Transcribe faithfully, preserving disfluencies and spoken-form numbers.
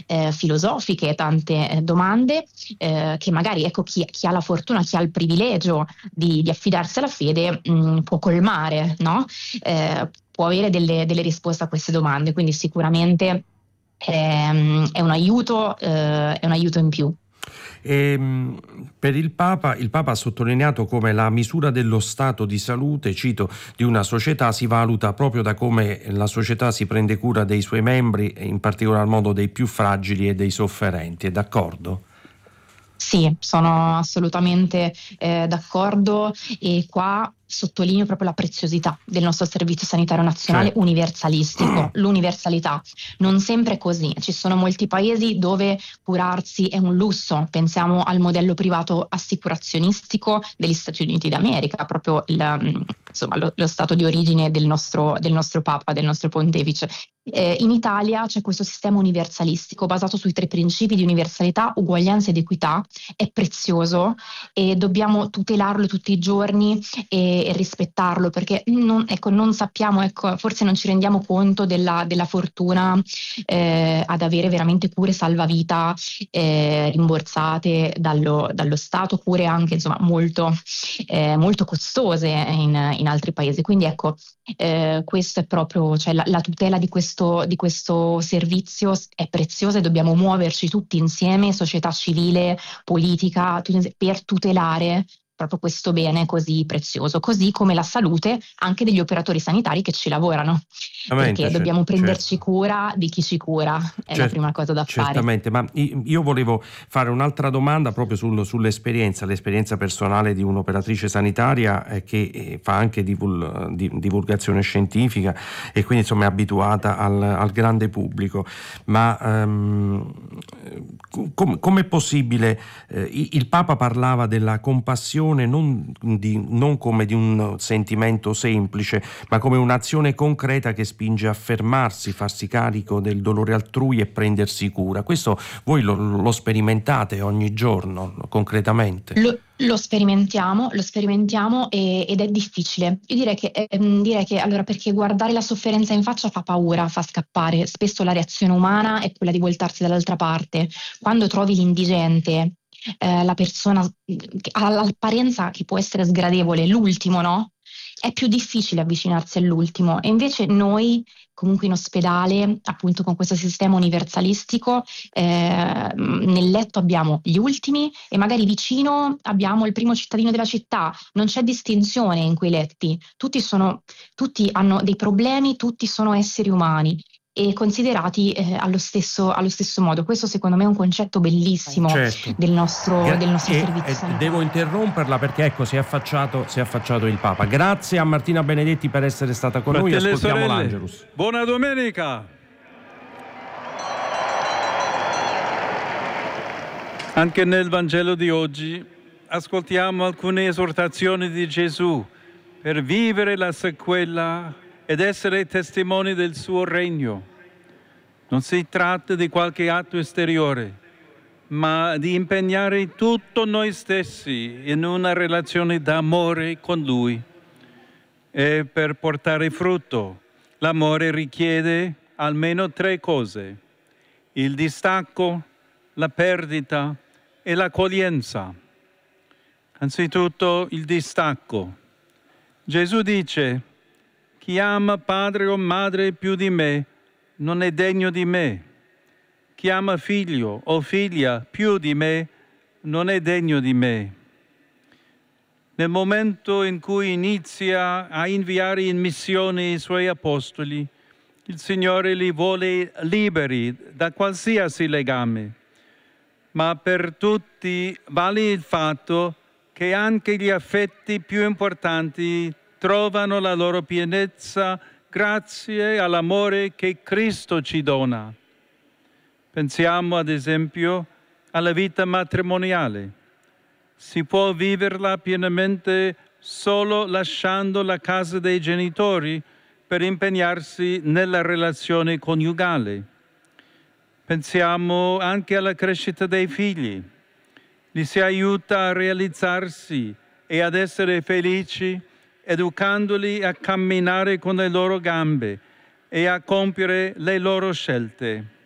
eh, filosofiche, tante eh, domande eh, che magari ecco chi, chi ha la fortuna, chi ha il privilegio di, di affidarsi alla fede mh, può colmare, no? Eh, può avere delle, delle risposte a queste domande, quindi sicuramente è, è un aiuto, eh, è un aiuto in più. E, per il Papa, il Papa ha sottolineato come la misura dello stato di salute, cito, di una società si valuta proprio da come la società si prende cura dei suoi membri, e in particolar modo dei più fragili e dei sofferenti. È d'accordo? Sì, sono assolutamente eh, d'accordo e qua sottolineo proprio la preziosità del nostro Servizio Sanitario Nazionale Certo. universalistico, l'universalità. Non sempre è così, ci sono molti paesi dove curarsi è un lusso, pensiamo al modello privato assicurazionistico degli Stati Uniti d'America, proprio il, insomma, lo, lo stato di origine del nostro, del nostro Papa, del nostro Pontefice. Eh, in Italia c'è questo sistema universalistico basato sui tre principi di universalità, uguaglianza ed equità, è prezioso e dobbiamo tutelarlo tutti i giorni e, e rispettarlo perché non, ecco, non sappiamo, ecco, forse non ci rendiamo conto della, della fortuna eh, ad avere veramente cure salvavita eh, rimborsate dallo, dallo Stato, cure anche insomma molto, eh, molto costose in, in altri paesi. Quindi ecco, eh, questo è proprio, cioè la, la tutela di questo, di questo servizio è preziosa e dobbiamo muoverci tutti insieme, società civile, politica, per tutelare proprio questo bene così prezioso, così come la salute anche degli operatori sanitari che ci lavorano, perché Cer- dobbiamo prenderci certo. cura di chi ci cura, è la Cer- prima cosa da fare. Certamente, ma io volevo fare un'altra domanda proprio sul- sull'esperienza, l'esperienza personale di un'operatrice sanitaria eh, che eh, fa anche divul- di- divulgazione scientifica e quindi insomma è abituata al, al grande pubblico. Ma ehm, com- com'è possibile? Eh, il Papa parlava della compassione non, di, non come di un sentimento semplice, ma come un'azione concreta che spinge a fermarsi, farsi carico del dolore altrui e prendersi cura. Questo voi lo, lo sperimentate ogni giorno, concretamente? Lo, lo sperimentiamo, lo sperimentiamo e- ed è difficile. Io direi che, ehm, direi che allora perché guardare la sofferenza in faccia fa paura, fa scappare. Spesso la reazione umana è quella di voltarsi dall'altra parte. Quando trovi l'indigente, eh, la persona che ha l'apparenza che può essere sgradevole, l'ultimo, no? È più difficile avvicinarsi all'ultimo e invece noi, comunque in ospedale, appunto con questo sistema universalistico, eh, nel letto abbiamo gli ultimi e magari vicino abbiamo il primo cittadino della città. Non c'è distinzione in quei letti, tutti sono, tutti hanno dei problemi, tutti sono esseri umani e considerati eh, allo stesso, allo stesso modo. Questo secondo me è un concetto bellissimo Certo. del nostro, Gra- del nostro e, servizio e devo sanitario. interromperla perché ecco si è affacciato, si è affacciato il Papa. Grazie a Martina Benedetti per essere stata con noi. Fratelli e Ascoltiamo sorelle, l'Angelus. buona domenica! Anche nel Vangelo di oggi ascoltiamo alcune esortazioni di Gesù per vivere la sequela ed essere testimoni del suo regno. Non si tratta di qualche atto esteriore, ma di impegnare tutto noi stessi in una relazione d'amore con Lui. E per portare frutto, l'amore richiede almeno tre cose: il distacco, la perdita e l'accoglienza. Anzitutto il distacco. Gesù dice: chi ama padre o madre più di me non è degno di me. Chi ama figlio o figlia più di me non è degno di me. Nel momento in cui inizia a inviare in missione i suoi apostoli, il Signore li vuole liberi da qualsiasi legame. Ma per tutti vale il fatto che anche gli affetti più importanti trovano la loro pienezza grazie all'amore che Cristo ci dona. Pensiamo ad esempio alla vita matrimoniale. Si può viverla pienamente solo lasciando la casa dei genitori per impegnarsi nella relazione coniugale. Pensiamo anche alla crescita dei figli. Li si aiuta a realizzarsi e ad essere felici, educandoli a camminare con le loro gambe e a compiere le loro scelte.